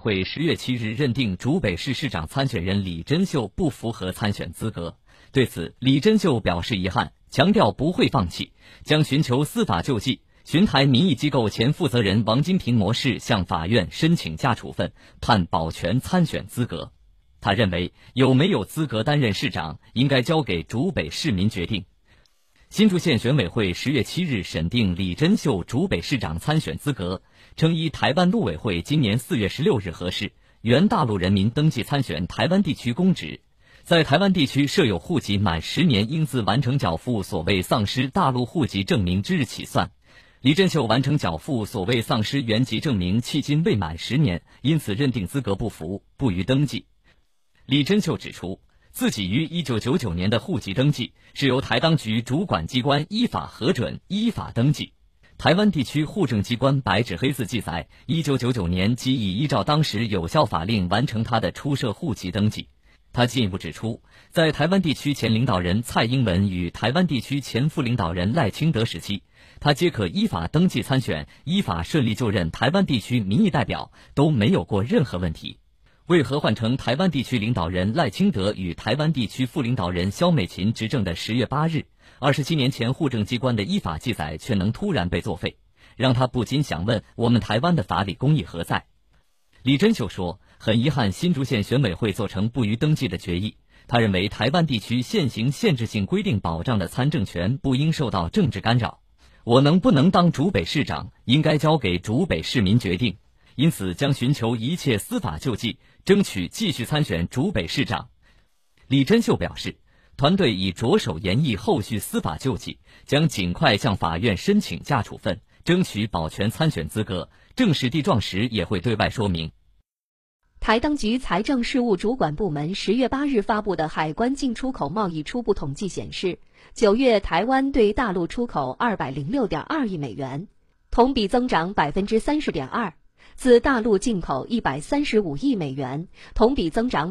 会10月7日认定竹北市市长参选人李珍秀不符合参选资格。对此，李珍秀表示遗憾，强调不会放弃，将寻求司法救济。巡台民意机构前负责人王金平模式向法院申请假处分，判保全参选资格。他认为有没有资格担任市长，应该交给竹北市民决定。新竹县选委会10月7日审定李珍秀竹北市长参选资格，称依台湾陆委会今年4月16日核示，原大陆人民登记参选台湾地区公职，在台湾地区设有户籍满10年应自完成缴付所谓丧失大陆户籍证明之日起算。李珍秀完成缴付所谓丧失原籍证明迄今未满10年，因此认定资格不符，不予登记。李珍秀指出，自己于1999年的户籍登记是由台当局主管机关依法核准、依法登记。台湾地区户政机关白纸黑字记载，1999年即已依照当时有效法令完成他的出设户籍登记。他进一步指出，在台湾地区前领导人蔡英文与台湾地区前副领导人赖清德时期，他皆可依法登记参选，依法顺利就任台湾地区民意代表，都没有过任何问题。为何换成台湾地区领导人赖清德与台湾地区副领导人萧美琴执政的10月8日，27年前户政机关的依法记载却能突然被作废，让他不禁想问，我们台湾的法理公义何在？李珍秀说，很遗憾新竹县选委会做成不予登记的决议。他认为台湾地区现行限制性规定保障的参政权不应受到政治干扰。我能不能当竹北市长，应该交给竹北市民决定，因此将寻求一切司法救济，争取继续参选竹北市长。李珍秀表示，团队已着手研议后续司法救济，将尽快向法院申请假处分，争取保全参选资格，正式地状时也会对外说明。 台当局财政事务主管部门10月8日发布的海关进出口贸易初步统计显示，9月台湾对大陆出口206.2亿美元，同比增长 30.2%， 自大陆进口135亿美元，同比增长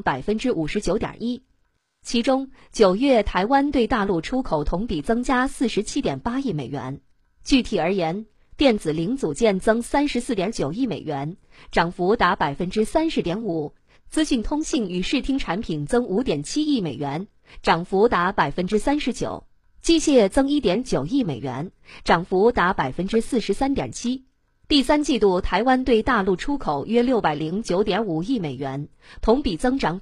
59.1%。其中9月台湾对大陆出口同比增加 47.8 亿美元。具体而言，电子零组件增 34.9 亿美元，涨幅达 30.5%， 资讯通信与视听产品增 5.7 亿美元，涨幅达 39%， 机械增 1.9 亿美元，涨幅达 43.7%。第三季度台湾对大陆出口约 609.5 亿美元，同比增长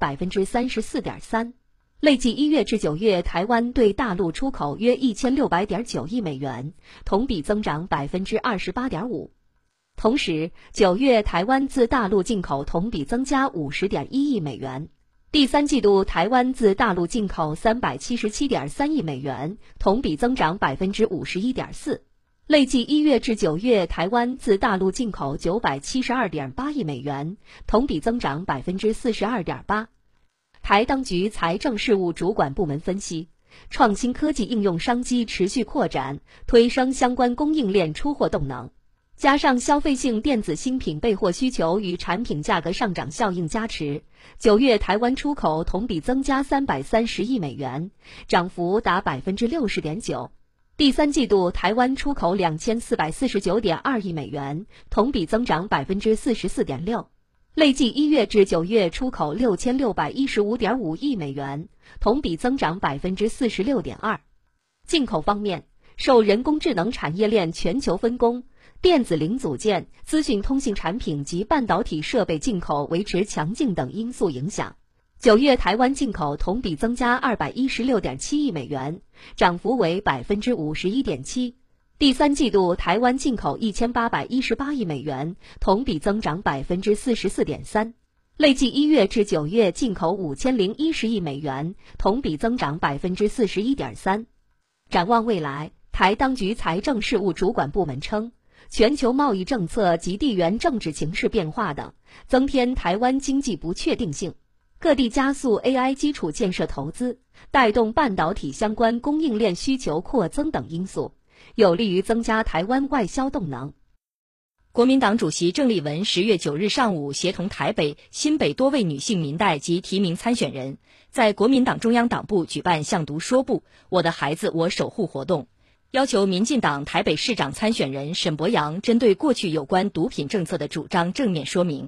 34.3%。累计1月至9月台湾对大陆出口约 1600.9 亿美元，同比增长 28.5%。同时9月台湾自大陆进口同比增加 50.1 亿美元。第三季度台湾自大陆进口 377.3 亿美元，同比增长 51.4%。累计1月至9月台湾自大陆进口 972.8 亿美元，同比增长 42.8%。台当局财政事务主管部门分析，创新科技应用商机持续扩展，推升相关供应链出货动能，加上消费性电子新品备货需求与产品价格上涨效应加持，9月台湾出口同比增加330亿美元，涨幅达 60.9%。第三季度台湾出口 2449.2 亿美元，同比增长 44.6%。累计1月至9月出口 6615.5 亿美元，同比增长 46.2%。进口方面，受人工智能产业链全球分工、电子零组件、资讯通信产品及半导体设备进口维持强劲等因素影响，9月台湾进口同比增加 216.7 亿美元，涨幅为 51.7%。第三季度台湾进口1818亿美元，同比增长 44.3%。累计1月至9月进口5010亿美元，同比增长 41.3%。展望未来，台当局财政事务主管部门称，全球贸易政策及地缘政治情势变化等，增添台湾经济不确定性。各地加速 AI 基础建设投资，带动半导体相关供应链需求扩增等因素，有利于增加台湾外销动能。 国民党主席郑丽文10月9日上午协同台北、新北多位女性民代及提名参选人，在国民党中央党部举办向读说部我的孩子我守护活动，要求民进党台北市长参选人沈伯洋针对过去有关毒品政策的主张正面说明。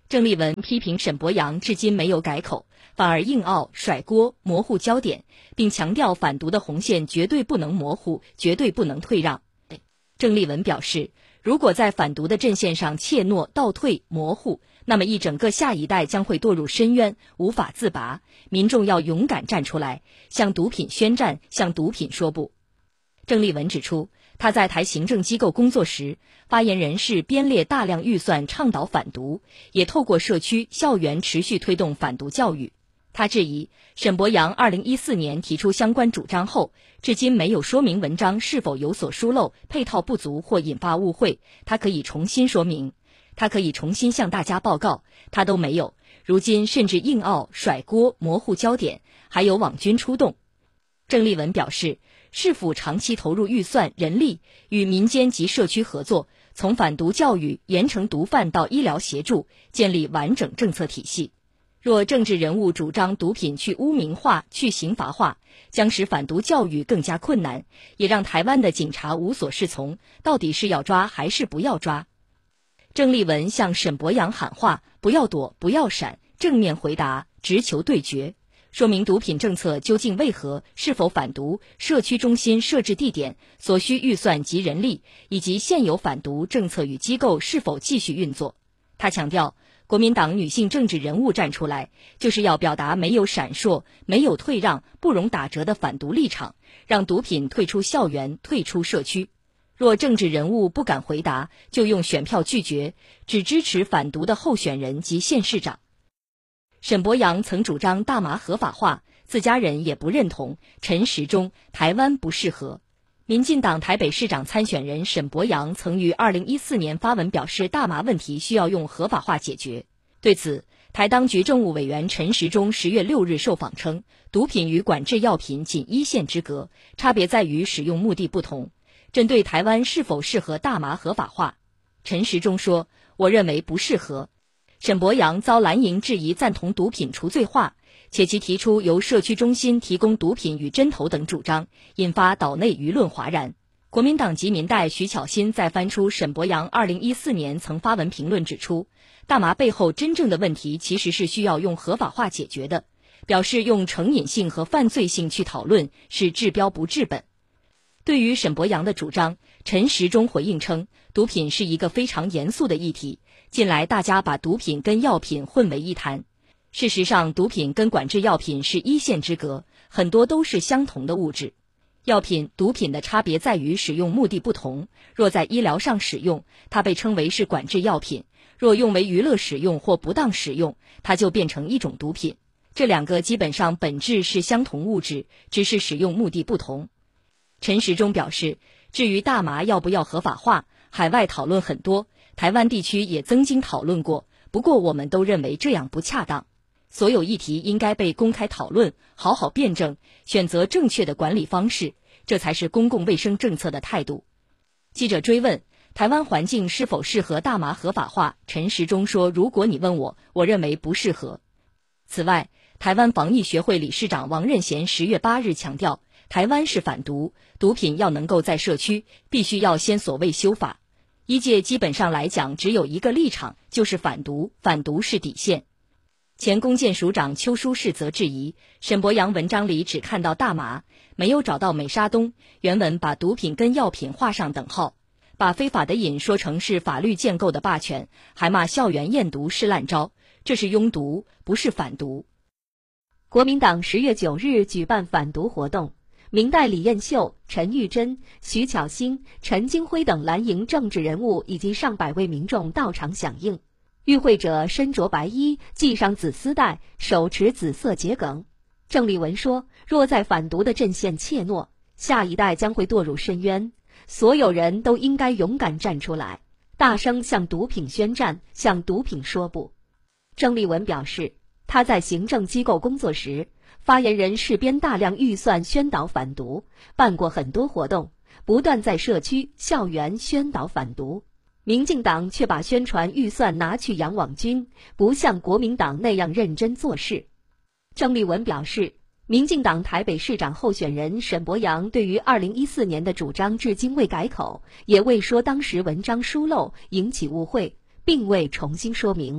郑丽文批评沈博洋至今没有改口，反而硬拗、甩锅、模糊焦点，并强调反独的红线绝对不能模糊，绝对不能退让。郑丽文表示，如果在反独的阵线上怯懦、倒退、模糊，那么一整个下一代将会堕入深渊，无法自拔。民众要勇敢站出来，向毒品宣战，向毒品说不。郑丽文指出，他在台行政机构工作时，发言人是编列大量预算倡导反独，也透过社区、校园持续推动反独教育。他质疑沈博洋2014年提出相关主张后，至今没有说明文章是否有所疏漏、配套不足或引发误会，他可以重新说明，他可以重新向大家报告，他都没有。如今甚至硬拗、甩锅、模糊焦点，还有网军出动。郑丽文表示，市府长期投入预算、人力，与民间及社区合作，从反毒教育、严惩毒贩到医疗协助，建立完整政策体系。若政治人物主张毒品去污名化、去刑罚化，将使反毒教育更加困难，也让台湾的警察无所适从，到底是要抓还是不要抓？郑丽文向沈博洋喊话，不要躲，不要闪，正面回答，直球对决，说明毒品政策究竟为何，是否反毒，社区中心设置地点、所需预算及人力，以及现有反毒政策与机构是否继续运作。他强调，国民党女性政治人物站出来，就是要表达没有闪烁、没有退让、不容打折的反毒立场，让毒品退出校园、退出社区。若政治人物不敢回答，就用选票拒绝，只支持反毒的候选人及县市长。沈博洋曾主张大麻合法化，自家人也不认同。陈时中，台湾不适合。民进党台北市长参选人沈博洋曾于2014年发文表示，大麻问题需要用合法化解决。对此，台当局政务委员陈时中10月6日受访称，毒品与管制药品仅一线之隔，差别在于使用目的不同。针对台湾是否适合大麻合法化，陈时中说，我认为不适合。沈博洋遭蓝营质疑赞同毒品除罪化，且其提出由社区中心提供毒品与针头等主张，引发岛内舆论哗然。国民党籍民代徐巧芯在翻出沈博洋2014年曾发文评论指出，大麻背后真正的问题其实是需要用合法化解决的，表示用成瘾性和犯罪性去讨论是治标不治本。对于沈博洋的主张，陈时中回应称，毒品是一个非常严肃的议题，近来大家把毒品跟药品混为一谈。事实上，毒品跟管制药品是一线之隔，很多都是相同的物质。药品、毒品的差别在于使用目的不同，若在医疗上使用，它被称为是管制药品；若用为娱乐使用或不当使用，它就变成一种毒品。这两个基本上本质是相同物质，只是使用目的不同。陈时中表示，至于大麻要不要合法化，海外讨论很多，台湾地区也曾经讨论过，不过我们都认为这样不恰当。所有议题应该被公开讨论，好好辩证，选择正确的管理方式，这才是公共卫生政策的态度。记者追问，台湾环境是否适合大麻合法化，陈时中说，如果你问我，我认为不适合。此外，台湾防疫学会理事长王任贤10月8日强调，台湾是反毒，毒品要能够在社区，必须要先所谓修法。医界基本上来讲只有一个立场，就是反毒，反毒是底线。前公检署长邱淑世则质疑，沈博洋文章里只看到大麻，没有找到美沙东，原文把毒品跟药品画上等号，把非法的瘾说成是法律建构的霸权，还骂校园验毒是烂招，这是拥毒，不是反毒。 国民党10月9日举办反毒活动，民代李彦秀、陈玉珍、徐巧芯、陈金辉等蓝营政治人物以及上百位民众到场响应。与会者身着白衣，系上紫丝带，手持紫色桔梗。郑丽文说，若在反毒的阵线怯懦，下一代将会堕入深渊，所有人都应该勇敢站出来，大声向毒品宣战，向毒品说不。郑丽文表示，他在行政机构工作时，发言人是编大量预算宣导反毒，办过很多活动，不断在社区、校园宣导反毒。民进党却把宣传预算拿去养网军，不像国民党那样认真做事。郑丽文表示，民进党台北市长候选人沈博洋对于2014年的主张至今未改口，也未说当时文章疏漏引起误会，并未重新说明。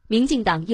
民进党